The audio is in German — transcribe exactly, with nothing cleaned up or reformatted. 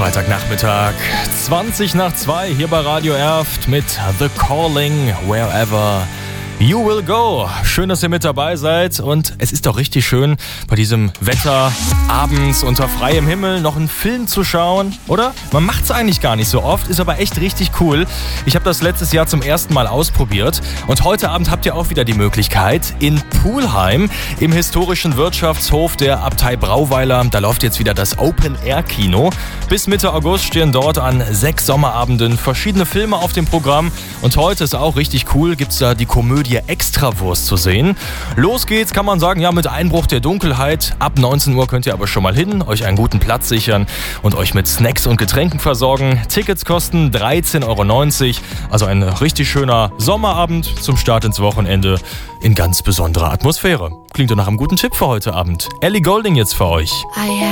Freitagnachmittag, zwanzig nach zwei hier bei Radio Erft mit The Calling, Wherever You Will Go. Schön, dass ihr mit dabei seid und es ist doch richtig schön, bei diesem Wetter abends unter freiem Himmel noch einen Film zu schauen, oder? Man macht es eigentlich gar nicht so oft, ist aber echt richtig cool. Ich habe das letztes Jahr zum ersten Mal ausprobiert und heute Abend habt ihr auch wieder die Möglichkeit in Pulheim im historischen Wirtschaftshof der Abtei Brauweiler. Da läuft jetzt wieder das Open-Air-Kino. Bis Mitte August stehen dort an sechs Sommerabenden verschiedene Filme auf dem Programm und heute ist auch richtig cool, gibt's da die Komödie Extrawurst zu sehen. Los geht's, kann man sagen, ja, mit Einbruch der Dunkelheit. Ab neunzehn Uhr könnt ihr aber schon mal hin, euch einen guten Platz sichern und euch mit Snacks und Getränken versorgen. Tickets kosten dreizehn Euro neunzig. Also ein richtig schöner Sommerabend zum Start ins Wochenende in ganz besonderer Atmosphäre. Klingt doch nach einem guten Tipp für heute Abend. Ellie Goulding jetzt für euch.